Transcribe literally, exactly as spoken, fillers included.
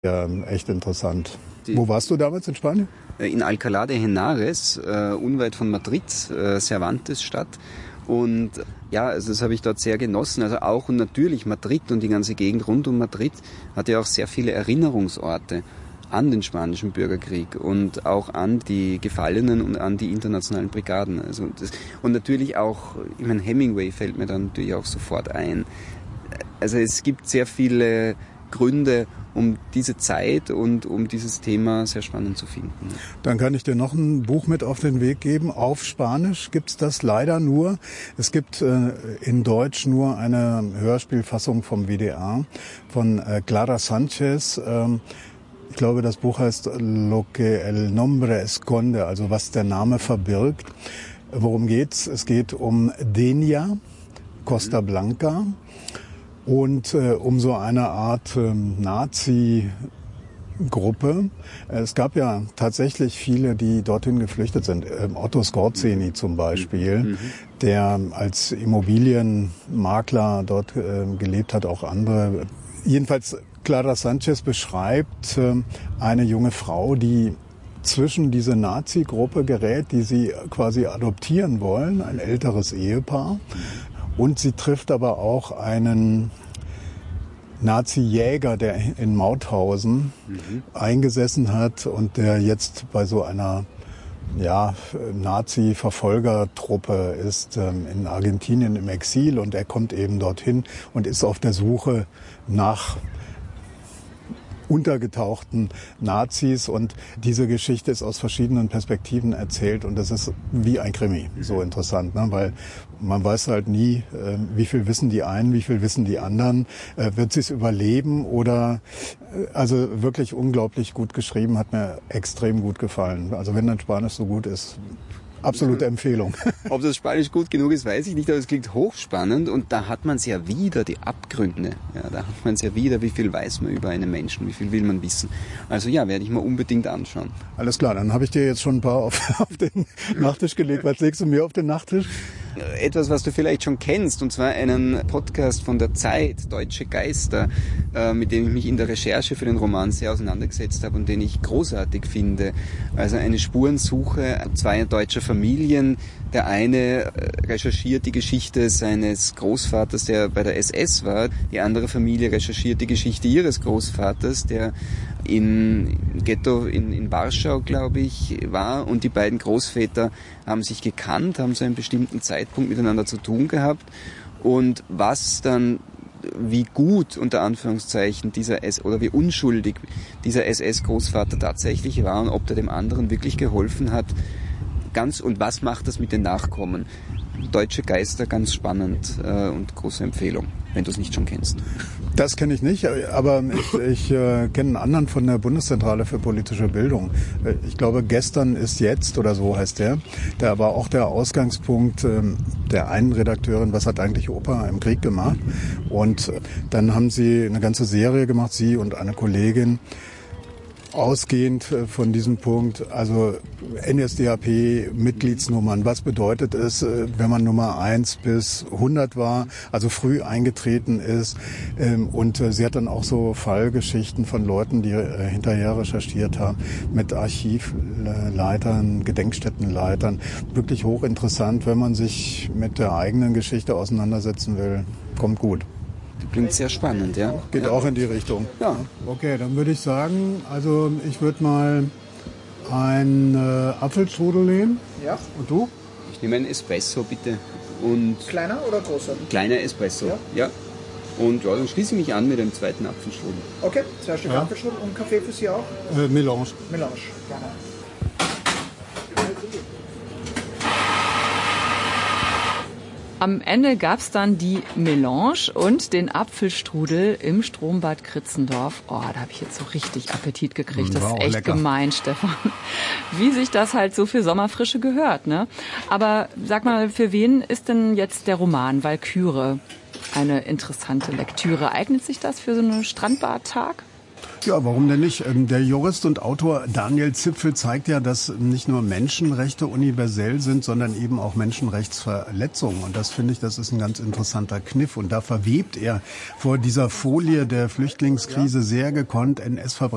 Ja, echt interessant. Die, Wo warst du damals in Spanien? In Alcalá de Henares, äh, unweit von Madrid, äh, Cervantes-Stadt. Und ja, also das habe ich dort sehr genossen. Also auch und natürlich Madrid und die ganze Gegend rund um Madrid hat ja auch sehr viele Erinnerungsorte an den Spanischen Bürgerkrieg und auch an die Gefallenen und an die internationalen Brigaden. Also das, und natürlich auch, ich meine, Hemingway fällt mir dann natürlich auch sofort ein. Also es gibt sehr viele Gründe, um diese Zeit und um dieses Thema sehr spannend zu finden. Dann kann ich dir noch ein Buch mit auf den Weg geben. Auf Spanisch gibt's das leider nur. Es gibt äh, in Deutsch nur eine Hörspielfassung vom W D R von äh, Clara Sanchez. Ähm, ich glaube, das Buch heißt Lo que el nombre esconde, also was der Name verbirgt. Worum geht's? Es geht um Denia Costa Blanca. Und äh, um so eine Art ähm, Nazi-Gruppe. Es gab ja tatsächlich viele, die dorthin geflüchtet sind. Ähm, Otto Skorzeny zum Beispiel, mhm. der als Immobilienmakler dort äh, gelebt hat, auch andere. Jedenfalls Clara Sanchez beschreibt äh, eine junge Frau, die zwischen diese Nazi-Gruppe gerät, die sie quasi adoptieren wollen, ein älteres Ehepaar. Und sie trifft aber auch einen Nazi-Jäger, der in Mauthausen mhm. eingesessen hat und der jetzt bei so einer ja, Nazi-Verfolgertruppe ist ähm, in Argentinien im Exil. Und er kommt eben dorthin und ist auf der Suche nach untergetauchten Nazis, und diese Geschichte ist aus verschiedenen Perspektiven erzählt und das ist wie ein Krimi, so interessant, ne? Weil man weiß halt nie, äh, wie viel wissen die einen, wie viel wissen die anderen, äh, wird sie es überleben oder, äh, also wirklich unglaublich gut geschrieben, hat mir extrem gut gefallen. Also wenn dein Spanisch so gut ist, absolute Empfehlung. Ob das Spanisch gut genug ist, weiß ich nicht, aber es klingt hochspannend und da hat man es ja wieder, die Abgründe. Ja, da hat man es ja wieder, wie viel weiß man über einen Menschen, wie viel will man wissen. Also ja, werde ich mal unbedingt anschauen. Alles klar, dann habe ich dir jetzt schon ein paar auf, auf den Nachttisch gelegt. Was legst du mir auf den Nachttisch? Etwas, was du vielleicht schon kennst, und zwar einen Podcast von der Zeit, Deutsche Geister, äh, mit dem ich mich in der Recherche für den Roman sehr auseinandergesetzt habe und den ich großartig finde. Also eine Spurensuche zweier deutscher Familien. Der eine recherchiert die Geschichte seines Großvaters, der bei der S S war. Die andere Familie recherchiert die Geschichte ihres Großvaters, der in Ghetto in, in Warschau, glaube ich, war. Und die beiden Großväter haben sich gekannt, haben zu einem bestimmten Zeitpunkt miteinander zu tun gehabt. Und was dann, wie gut, unter Anführungszeichen, dieser S oder wie unschuldig dieser S S-Großvater tatsächlich war und ob der dem anderen wirklich geholfen hat, ganz, und was macht das mit den Nachkommen? Deutsche Geister, ganz spannend äh, und große Empfehlung, wenn du es nicht schon kennst. Das kenne ich nicht, aber ich, ich äh, kenne einen anderen von der Bundeszentrale für politische Bildung. Ich glaube, gestern ist jetzt, oder so heißt der. Der war auch der Ausgangspunkt äh, der einen Redakteurin, was hat eigentlich Opa im Krieg gemacht. Und dann haben sie eine ganze Serie gemacht, sie und eine Kollegin, ausgehend von diesem Punkt, also N S D A P-Mitgliedsnummern, was bedeutet es, wenn man Nummer eins bis hundert war, also früh eingetreten ist. Und sie hat dann auch so Fallgeschichten von Leuten, die hinterher recherchiert haben, mit Archivleitern, Gedenkstättenleitern. Wirklich hochinteressant, wenn man sich mit der eigenen Geschichte auseinandersetzen will. Kommt gut. Klingt sehr spannend, ja. Geht ja. auch in die Richtung. Ja. Okay, dann würde ich sagen, also ich würde mal ein äh, Apfelstrudel nehmen. Ja. Und du? Ich nehme einen Espresso, bitte. Und kleiner oder großer? Kleiner Espresso, ja. ja. Und ja, dann schließe ich mich an mit dem zweiten Apfelstrudel. Okay, zwei Stück ja. Apfelstrudel und Kaffee für Sie auch? Äh, Melange. Melange, gerne. Am Ende gab's dann die Melange und den Apfelstrudel im Strombad Kritzendorf. Oh, da habe ich jetzt so richtig Appetit gekriegt. Das wow, ist echt lecker. Gemein, Stefan. Wie sich das halt so für Sommerfrische gehört, ne? Aber sag mal, für wen ist denn jetzt der Roman Walküre eine interessante Lektüre? Eignet sich das für so einen Strandbadtag? Ja, warum denn nicht? Der Jurist und Autor Daniel Zipfel zeigt ja, dass nicht nur Menschenrechte universell sind, sondern eben auch Menschenrechtsverletzungen. Und das finde ich, das ist ein ganz interessanter Kniff. Und da verwebt er vor dieser Folie der Flüchtlingskrise sehr gekonnt N S-Verbrechen